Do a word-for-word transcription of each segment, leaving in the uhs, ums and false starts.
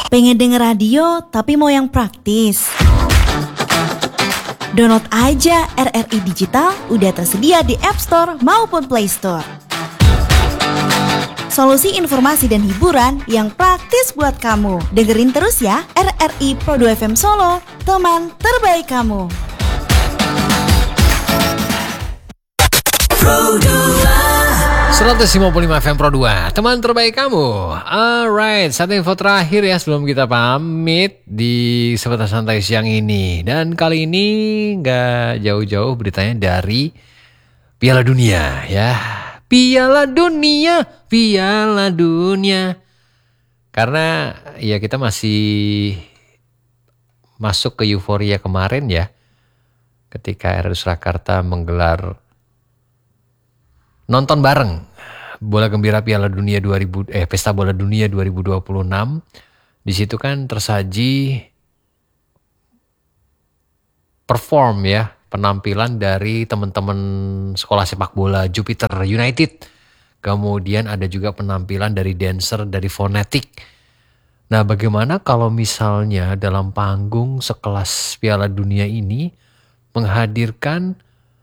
Pengen denger radio tapi mau yang praktis? Download aja R R I Digital, udah tersedia di App Store maupun Play Store. Solusi informasi dan hiburan yang praktis buat kamu. Dengerin terus ya R R I Pro dua F M Solo, teman terbaik kamu. Pro dua seratus lima puluh lima F M Pro dua, teman terbaik kamu. Alright, satu info terakhir ya sebelum kita pamit di Seputar Santai siang ini. Dan kali ini gak jauh-jauh beritanya dari Piala Dunia ya. Piala Dunia, Piala Dunia. Karena ya kita masih masuk ke euforia kemarin ya. Ketika R R I Surakarta menggelar nonton bareng Bola Gembira Piala Dunia dua ribu eh Pesta Bola Dunia dua ribu dua puluh enam. Di situ kan tersaji perform ya, penampilan dari teman-teman sekolah sepak bola Jupiter United. Kemudian ada juga penampilan dari dancer dari Fonetik. Nah, bagaimana kalau misalnya dalam panggung sekelas Piala Dunia ini menghadirkan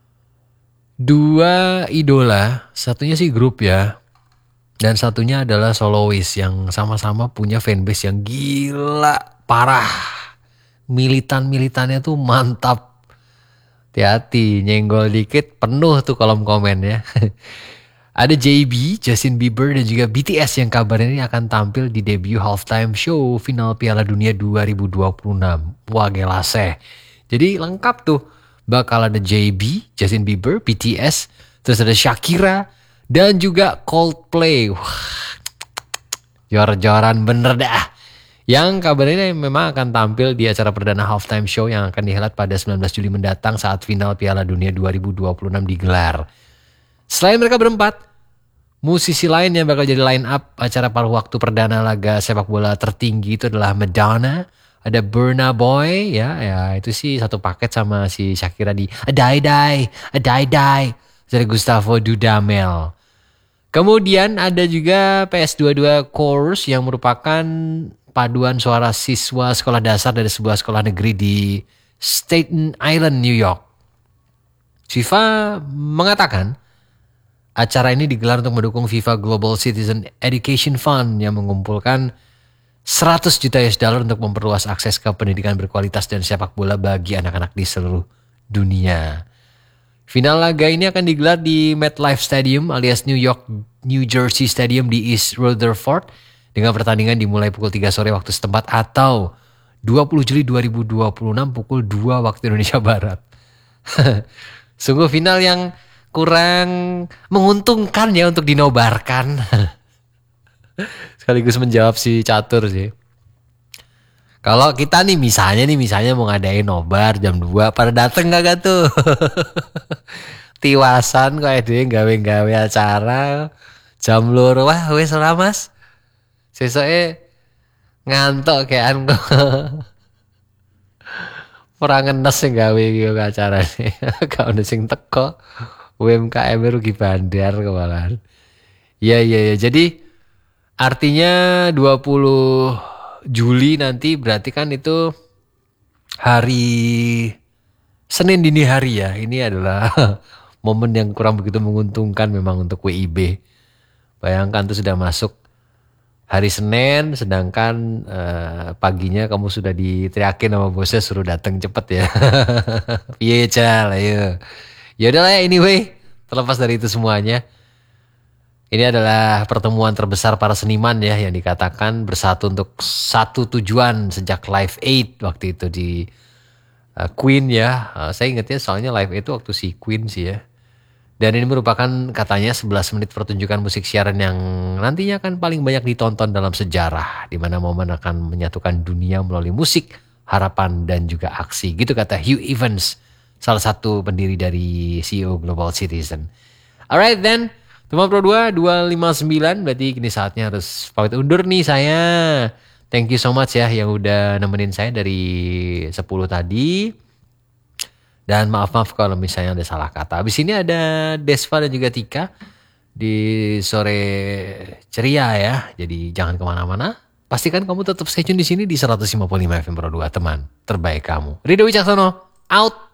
dua idola, satunya sih grup ya, dan satunya adalah solois yang sama-sama punya fanbase yang gila, parah. Militan-militannya tuh mantap. Hati-hati, nyenggol dikit penuh tuh kolom komen ya. Ada J B, Justin Bieber dan juga B T S yang kabarnya ini akan tampil di debut halftime show final Piala Dunia dua ribu dua puluh enam. Wah gelase. Jadi lengkap tuh. Bakal ada J B, Justin Bieber, B T S, terus ada Shakira, dan juga Coldplay. Wah, jor-joran bener dah. Yang kabarnya memang akan tampil di acara perdana halftime show yang akan dihelat pada sembilan belas Juli mendatang saat final Piala Dunia dua ribu dua puluh enam digelar. Selain mereka berempat, musisi lain yang bakal jadi line up acara paruh waktu perdana laga sepak bola tertinggi itu adalah Madonna, ada Burna Boy ya, ya itu sih satu paket sama si Shakira di Die Die, Die Die dari Gustavo Dudamel. Kemudian ada juga P S dua puluh dua Chorus yang merupakan paduan suara siswa sekolah dasar dari sebuah sekolah negeri di Staten Island, New York. FIFA mengatakan acara ini digelar untuk mendukung FIFA Global Citizen Education Fund yang mengumpulkan seratus juta U S dollar untuk memperluas akses ke pendidikan berkualitas dan sepak bola bagi anak-anak di seluruh dunia. Final laga ini akan digelar di MetLife Stadium alias New York, New Jersey Stadium di East Rutherford dengan pertandingan dimulai pukul tiga sore waktu setempat atau dua puluh Juli dua ribu dua puluh enam pukul dua waktu Indonesia Barat. Sungguh final yang kurang menguntungkan ya untuk dinobarkan. Sekaligus menjawab si Catur sih. Kalau kita nih misalnya nih misalnya mau ngadain nobar jam dua pada dateng gak tuh? Tiwasan kok ada gawe-gawe acara jam loro wah wes ora Mas. Sesoke ngantuk kean kok. Ora ngenes sing gawe iki acarane. Gak ono sing teko. U M K M rugi bandar kemalan. Iya iya iya. Jadi artinya dua puluh Juli nanti berarti kan itu hari Senin dini hari ya. Ini adalah momen yang kurang begitu menguntungkan memang untuk W I B. Bayangkan tuh sudah masuk hari Senin sedangkan uh, paginya kamu sudah diteriakin sama bosnya suruh datang cepet ya. Iya cal ayo. Ya udahlah ya anyway, terlepas dari itu semuanya. Ini adalah pertemuan terbesar para seniman ya yang dikatakan bersatu untuk satu tujuan sejak Live Aid waktu itu di uh, Queen ya. Uh, saya ingatnya soalnya Live Aid itu waktu si Queen sih ya. Dan ini merupakan katanya sebelas menit pertunjukan musik siaran yang nantinya akan paling banyak ditonton dalam sejarah. Di mana momen akan menyatukan dunia melalui musik, harapan dan juga aksi. Gitu kata Hugh Evans, salah satu pendiri dari C E O Global Citizen. Alright then. Teman Pro dua, dua lima sembilan, berarti kini saatnya harus pamit undur nih saya. Thank you so much ya yang udah nemenin saya dari sepuluh tadi. Dan maaf-maaf kalau misalnya ada salah kata. Habis ini ada Desva dan juga Tika di sore ceria ya. Jadi jangan kemana-mana. pastikan kamu tetap stay tune di sini di seratus lima puluh lima F M Pro dua, teman terbaik kamu. Rido Wicaksono, out.